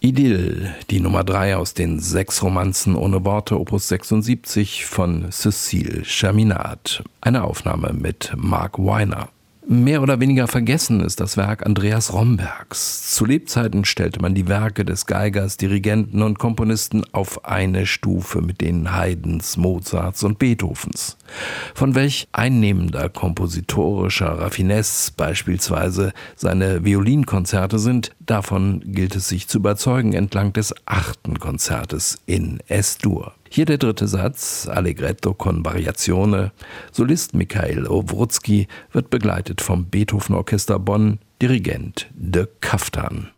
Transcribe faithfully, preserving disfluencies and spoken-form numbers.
Idyll, die Nummer drei aus den sechs Romanzen ohne Worte, Opus sechsundsiebzig von Cécile Chaminade. Eine Aufnahme mit Mark Weiner. Mehr oder weniger vergessen ist das Werk Andreas Rombergs. Zu Lebzeiten stellte man die Werke des Geigers, Dirigenten und Komponisten auf eine Stufe mit denen Haydns, Mozarts und Beethovens. Von welch einnehmender kompositorischer Raffinesse beispielsweise seine Violinkonzerte sind, davon gilt es sich zu überzeugen entlang des achten Konzertes in Es-Dur. Hier der dritte Satz, Allegretto con variazione. Solist Mikhail Owrutzki wird begleitet vom Beethoven Orchester Bonn, Dirigent de Kaftan.